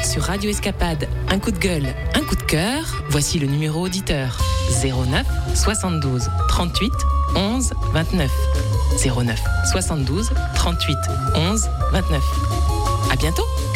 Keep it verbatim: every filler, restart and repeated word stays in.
sur Radio Escapade un coup de gueule, un coup de cœur, voici le numéro auditeur zéro neuf soixante-douze trente-huit onze vingt-neuf. zéro neuf soixante-douze trente-huit onze vingt-neuf. À bientôt!